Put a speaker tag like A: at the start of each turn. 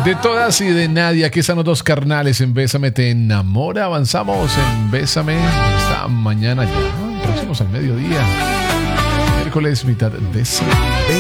A: De todas y de nadie, aquí están los dos carnales en Bésame Te Enamora. Avanzamos en Bésame esta mañana ya, próximos al mediodía, miércoles mitad de semana.